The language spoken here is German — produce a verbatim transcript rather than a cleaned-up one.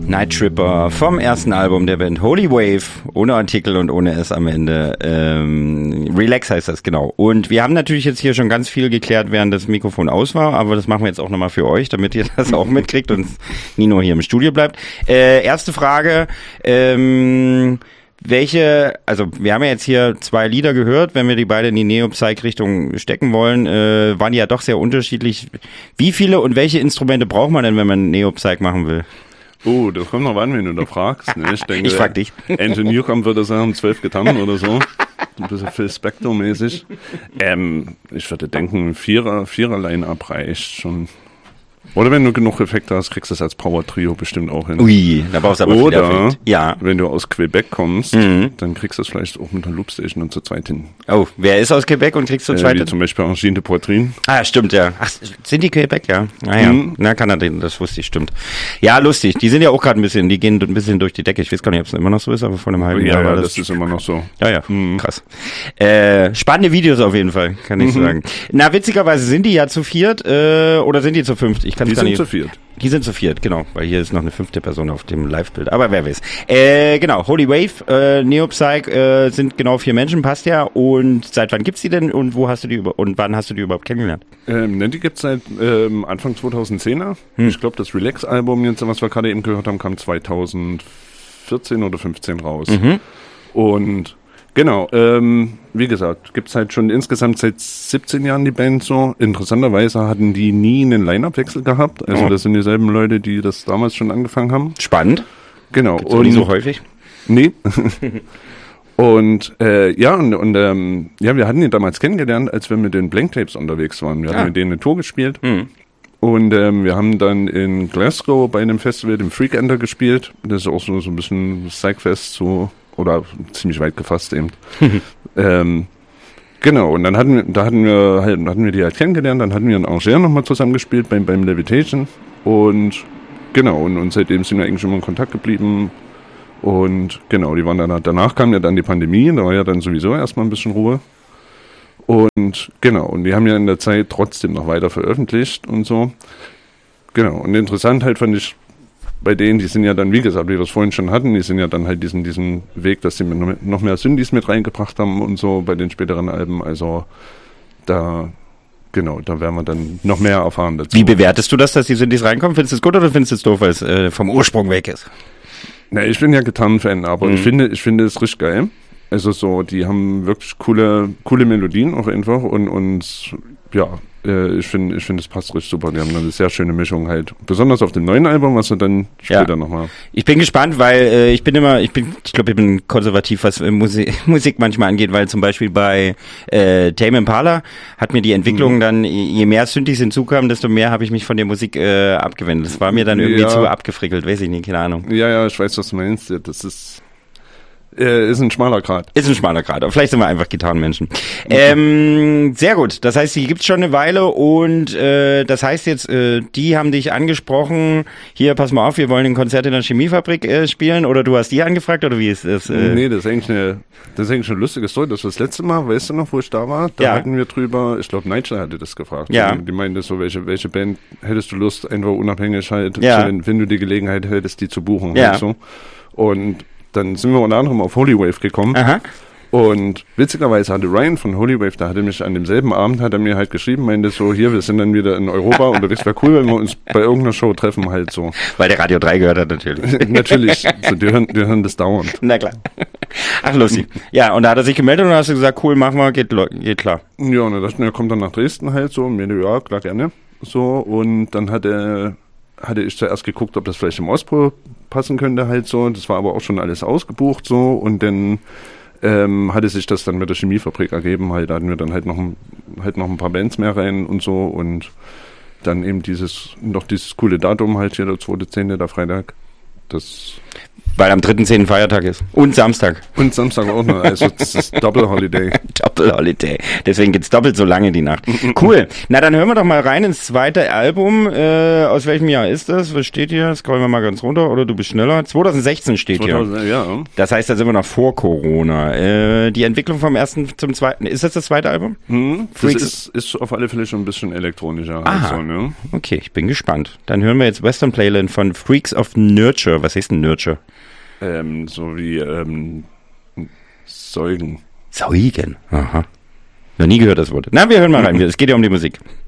Night Tripper vom ersten Album der Band Holy Wave, ohne Artikel und ohne S am Ende. Ähm, Relax heißt das, genau. Und wir haben natürlich jetzt hier schon ganz viel geklärt, während das Mikrofon aus war, aber das machen wir jetzt auch nochmal für euch, damit ihr das auch mitkriegt und Nino hier im Studio bleibt. Äh, erste Frage, ähm, welche, also wir haben ja jetzt hier zwei Lieder gehört, wenn wir die beide in die Neo-Psych-Richtung stecken wollen, äh, waren die ja doch sehr unterschiedlich. Wie viele und welche Instrumente braucht man denn, wenn man Neo-Psych machen will? Oh, das kommt noch an, wenn du da fragst. Ne? Ich denke, ich frag dich. Anthony Newcomb würde sagen, zwölf Gitarren oder so. Ein bisschen Phil Spector-mäßig. Ähm, ich würde denken, Vierer, Vierer-Line-Up reicht schon. Oder wenn du genug Effekte hast, kriegst du es als Power-Trio bestimmt auch hin. Ui, da brauchst du aber viel Oder, Effekt. Ja. wenn du aus Quebec kommst, mhm. dann kriegst du es vielleicht auch mit einer Loopstation und zu zweit hin. Oh, wer ist aus Quebec und kriegst du zweit äh, hin? Wie zum Beispiel Angine de Poitrine. Ah, stimmt, ja. Ach, sind die Quebec, ja? Ah ja, mhm. Na, Kanada, das wusste ich, stimmt. Ja, lustig. Die sind ja auch gerade ein bisschen, die gehen ein bisschen durch die Decke. Ich weiß gar nicht, ob es immer noch so ist, aber vor einem halben ja, Jahr ja, war das, das. das ist immer noch so. Ja, ja, mhm. krass. Äh, spannende Videos auf jeden Fall, kann ich mhm. sagen. Na, witzigerweise sind die ja zu viert, äh, oder sind die zu fünft? Ich kann's die gar sind nicht. zu viert. Die sind zu viert, genau, weil hier ist noch eine fünfte Person auf dem Live-Bild, aber wer weiß. Äh, genau, Holy Wave, äh, Neo-Psych äh, sind genau vier Menschen, passt ja. Und seit wann gibt's die denn und wo hast du die über und wann hast du die überhaupt kennengelernt? Ähm, ne, die gibt's seit ähm, Anfang zweitausendzehner. Hm. Ich glaube, das Relax-Album, jetzt, was wir gerade eben gehört haben, kam zweitausendvierzehn oder fünfzehn raus. Mhm. Und genau, ähm, wie gesagt, gibt's halt schon insgesamt seit siebzehn Jahren die Band so. Interessanterweise hatten die nie einen Line-Up-Wechsel gehabt. Also oh. das sind dieselben Leute, die das damals schon angefangen haben. Spannend. Genau. Gibt's und nicht so häufig? Nee. Und äh, ja, und, und ähm, ja, wir hatten ihn damals kennengelernt, als wir mit den Blank Tapes unterwegs waren. Wir ah. hatten mit denen eine Tour gespielt. Mhm. Und ähm, wir haben dann in Glasgow bei einem Festival, dem Freak Enter, gespielt. Das ist auch so, so ein bisschen Psychfest, so, oder ziemlich weit gefasst eben. ähm, genau, und dann hatten wir, da hatten wir halt, hatten wir die halt kennengelernt, dann hatten wir einen Arrangeur nochmal zusammengespielt beim, beim Levitation. Und genau, und, und seitdem sind wir eigentlich immer in Kontakt geblieben. Und genau, die waren dann, danach kam ja dann die Pandemie, da war ja dann sowieso erstmal ein bisschen Ruhe. Und genau, und die haben ja in der Zeit trotzdem noch weiter veröffentlicht und so. Genau, und interessant halt fand ich bei denen, die sind ja dann, wie gesagt, wie wir es vorhin schon hatten, die sind ja dann halt diesen, diesen Weg, dass sie noch mehr Synthes mit reingebracht haben und so bei den späteren Alben. Also da, genau, da werden wir dann noch mehr erfahren dazu. Wie bewertest du das, dass die Synthes reinkommen? Findest du es gut oder findest du es doof, weil es äh, vom Ursprung weg ist? Na, ich bin ja Gitarrenfan, aber mhm. ich finde, ich finde es richtig geil. Also so, die haben wirklich coole, coole Melodien auch einfach und, und ja, äh, ich finde, ich finde, es passt richtig super. Die haben eine sehr schöne Mischung halt. Besonders auf dem neuen Album, was wir dann später ja. nochmal. Ich bin gespannt, weil äh, ich bin immer, ich bin, ich glaube, ich bin konservativ, was äh, Musik, Musik manchmal angeht, weil zum Beispiel bei äh, Tame Impala hat mir die Entwicklung mhm. dann, je mehr Synthes hinzukamen, desto mehr habe ich mich von der Musik äh, abgewendet. Das war mir dann irgendwie ja. zu abgefrickelt, weiß ich nicht, keine Ahnung. Ja, ja, ich weiß, was du meinst. Das ist Äh, ist ein schmaler Grad. Ist ein schmaler Grad, aber vielleicht sind wir einfach Gitarrenmenschen. Ähm, sehr gut, das heißt, die gibt's schon eine Weile und äh, das heißt jetzt, äh, die haben dich angesprochen, hier, pass mal auf, wir wollen ein Konzert in der Chemiefabrik äh, spielen oder du hast die angefragt oder wie ist das? Äh? Nee, das ist eigentlich eine, das ist eigentlich eine lustige Story. Das war das letzte Mal, weißt du noch, wo ich da war? Da ja. hatten wir drüber, ich glaube, Nigel hatte das gefragt. Ja. Die, die meinte so, welche, welche Band hättest du Lust, einfach unabhängig halt, ja. wenn, wenn du die Gelegenheit hättest, die zu buchen. Ja. Halt so. Und dann sind wir unter anderem auf Holy Wave gekommen. Aha. Und witzigerweise hatte Ryan von Holy Wave, da hatte mich an demselben Abend, hat er mir halt geschrieben, meinte so, hier, wir sind dann wieder in Europa unterwegs, wäre cool, wenn wir uns bei irgendeiner Show treffen halt so. Weil der Radio drei gehört hat natürlich. Natürlich, so, die, hören, die hören das dauernd. Na klar. Ach, lustig. Ja, und da hat er sich gemeldet und dann hast du gesagt, cool, machen wir, geht, geht klar. Ja, und er dachte, er kommt dann nach Dresden halt so, und mir, ja, klar, gerne. So, und dann hat er... hatte ich zuerst geguckt, ob das vielleicht im Ostpol passen könnte halt so. Das war aber auch schon alles ausgebucht so. Und dann ähm, hatte sich das dann mit der Chemiefabrik ergeben. Halt, da hatten wir dann halt noch, ein, halt noch ein paar Bands mehr rein und so. Und dann eben dieses, noch dieses coole Datum halt hier, der zweite zehnte der Freitag. Das... Weil am dritten zehnten Feiertag ist. Und Samstag. Und Samstag auch noch. Also das ist Double Holiday. Double Holiday. Deswegen geht's doppelt so lange die Nacht. Cool. Na, dann hören wir doch mal rein ins zweite Album. Äh, aus welchem Jahr ist das? Was steht hier? Scrollen wir mal ganz runter. Oder du bist schneller. zwanzig sechzehn steht zweitausend, hier. Ja. Das heißt, da sind wir noch vor Corona. Äh, die Entwicklung vom ersten zum zweiten. Ist das das zweite Album? Hm, das ist, ist auf alle Fälle schon ein bisschen elektronischer. Aha. Also, ne? Okay, ich bin gespannt. Dann hören wir jetzt Western Playland von Freaks of Nurture. Was heißt denn Nurture? Ähm, so wie ähm, Säugen. Säugen? Aha. Noch nie gehört das Wort. Na, wir hören mal rein. Es geht ja um die Musik.